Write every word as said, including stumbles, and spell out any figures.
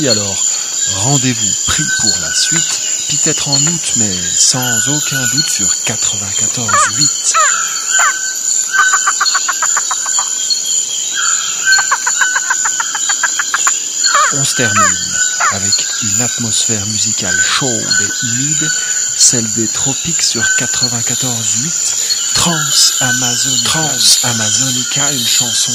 Et alors, rendez-vous pris pour la suite, peut-être en août, mais sans aucun doute sur quatre-vingt-quatorze huit. On se termine avec une atmosphère musicale chaude et humide, celle des tropiques sur quatre-vingt-quatorze huit, Trans Amazon, Trans Amazonica, une chanson